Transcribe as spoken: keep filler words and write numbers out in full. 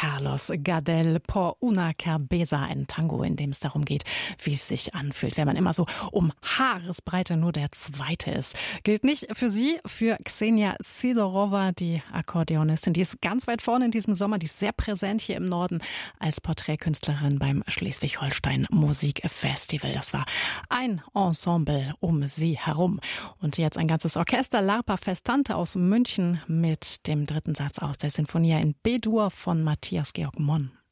Carlos Gardel, Por una Cerveza, ein Tango, in dem es darum geht, wie es sich anfühlt, wenn man immer so um Haaresbreite nur der Zweite ist. Gilt nicht für sie, für Xenia Sidorova, die Akkordeonistin. Die ist ganz weit vorne in diesem Sommer, die ist sehr präsent hier im Norden als Porträtkünstlerin beim Schleswig-Holstein Musikfestival. Das war ein Ensemble um sie herum. Und jetzt ein ganzes Orchester, L'Arpa Festante aus München mit dem dritten Satz aus der Sinfonia in B-Dur von Matthias Georg Monn.